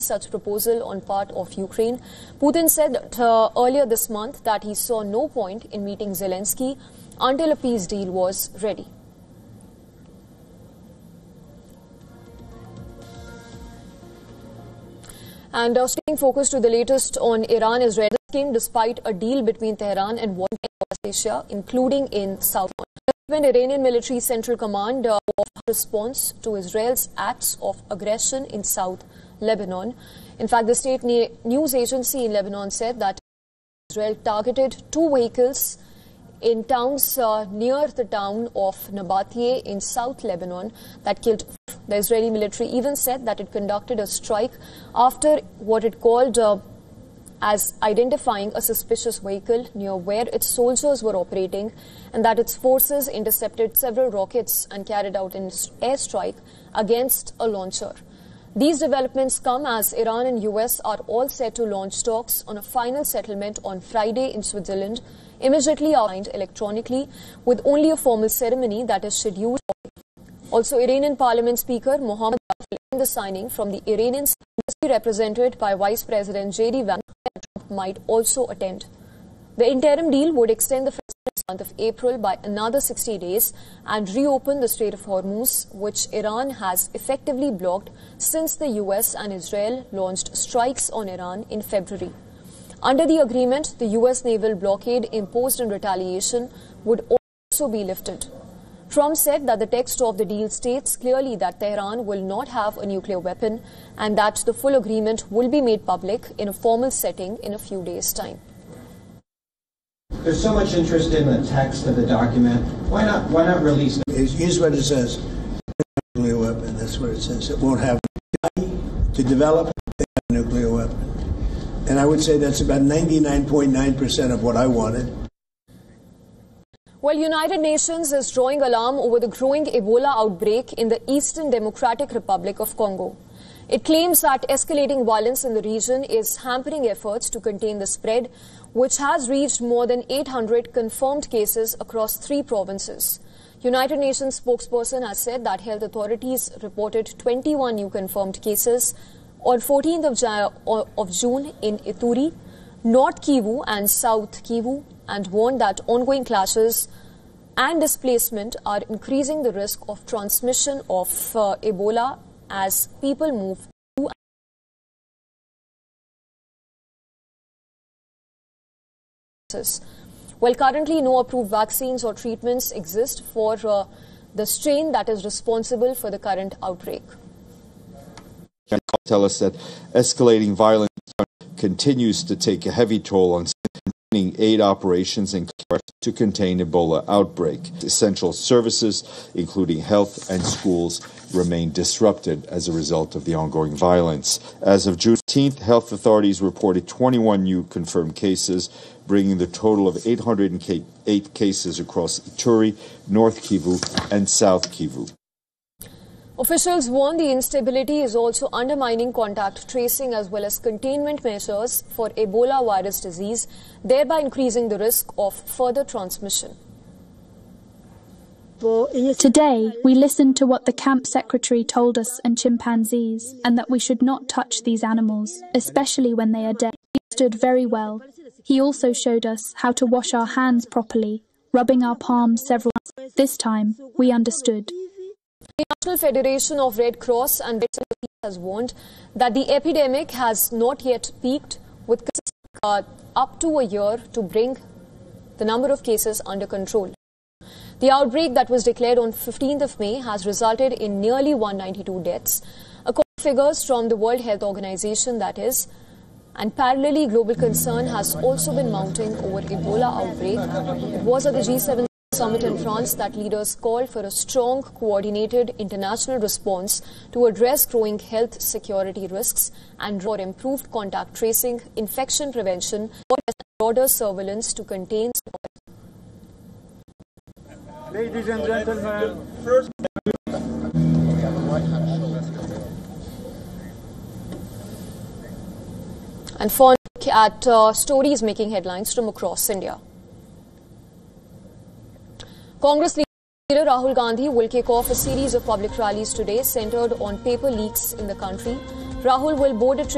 such proposal on part of Ukraine. Putin said earlier this month that he saw no point in meeting Zelensky until a peace deal was ready. And staying focused to the latest on Iran-Israel, this came despite a deal between Tehran and West Asia, including in South. Iranian military central command of response to Israel's acts of aggression in South Lebanon. In fact, the state news agency in Lebanon said that Israel targeted 2 vehicles in towns near the town of Nabateh in South Lebanon that killed. The Israeli military even said that it conducted a strike after what it called as identifying a suspicious vehicle near where its soldiers were operating, and that its forces intercepted several rockets and carried out an airstrike against a launcher. These developments come as Iran and US are all set to launch talks on a final settlement on Friday in Switzerland, immediately outlined electronically, with only a formal ceremony that is scheduled. Also, Iranian Parliament Speaker Mohammad the signing from the Iranians, represented by Vice President J.D. Vance, might also attend. The interim deal would extend the month of April by another 60 days and reopen the Strait of Hormuz, which Iran has effectively blocked since the US and Israel launched strikes on Iran in February. Under the agreement, the US naval blockade imposed in retaliation would also be lifted. Trump said that the text of the deal states clearly that Tehran will not have a nuclear weapon and that the full agreement will be made public in a formal setting in a few days' time. There's so much interest in the text of the document. Why not release it? Here's what it says. Nuclear weapon. That's what it says. It won't have to develop a nuclear weapon. And I would say that's about 99.9% of what I wanted. Well, United Nations is drawing alarm over the growing Ebola outbreak in the Eastern Democratic Republic of Congo. It claims that escalating violence in the region is hampering efforts to contain the spread, which has reached more than 800 confirmed cases across 3 provinces. United Nations spokesperson has said that health authorities reported 21 new confirmed cases on 14th of June in Ituri, North Kivu and South Kivu, and warned that ongoing clashes and displacement are increasing the risk of transmission of Ebola as people move to. Well, currently no approved vaccines or treatments exist for the strain that is responsible for the current outbreak. Tell us that escalating violence continues to take a heavy toll on aid operations and to contain Ebola outbreak. Essential services, including health and schools, remain disrupted as a result of the ongoing violence. As of June 18th, health authorities reported 21 new confirmed cases, bringing the total of 808 cases across Ituri, North Kivu, and South Kivu. Officials warn the instability is also undermining contact tracing as well as containment measures for Ebola virus disease, thereby increasing the risk of further transmission. Today, we listened to what the camp secretary told us and chimpanzees, and that we should not touch these animals, especially when they are dead. He understood very well. He also showed us how to wash our hands properly, rubbing our palms several times. This time, we understood. The National Federation of Red Cross and Red Crescent has warned that the epidemic has not yet peaked, with up to a year to bring the number of cases under control. The outbreak that was declared on 15th of May has resulted in nearly 192 deaths, according to figures from the World Health Organization, that is. And parallelly, global concern has also been mounting over Ebola outbreak. It was at the G7 summit in France that leaders called for a strong, coordinated international response to address growing health security risks and for improved contact tracing, infection prevention, and broader surveillance to contain. Ladies and gentlemen, and for a look at stories making headlines from across India. Congress leader Rahul Gandhi will kick off a series of public rallies today centered on paper leaks in the country. Rahul will board a train